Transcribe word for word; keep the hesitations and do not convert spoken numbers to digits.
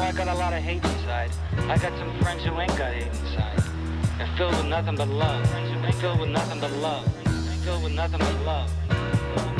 I got a lot of hate inside. I got some friends who ain't got hate inside. They're filled with nothing but love. They're filled with nothing but love. They're filled with nothing but love.